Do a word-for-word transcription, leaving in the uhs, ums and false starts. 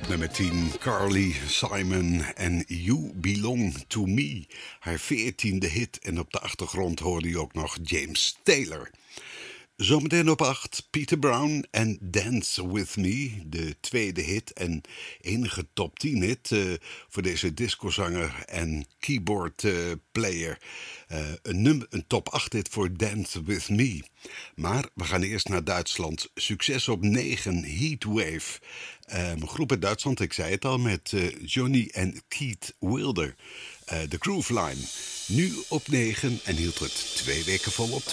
Op nummer tien, Carly Simon en You Belong To Me. Haar veertiende hit en op de achtergrond hoorde je ook nog James Taylor. Zometeen op acht, Peter Brown en Dance With Me, de tweede hit en enige top tien hit uh, voor deze discozanger en keyboard uh, player. Uh, een, num- een top acht hit voor Dance With Me. Maar we gaan eerst naar Duitsland. Succes op negen, Heatwave. Uh, een groep uit Duitsland, ik zei het al, met uh, Johnny en Keith Wilder. Uh, de Groove Line. Nu op negen en hield het twee weken vol op twee.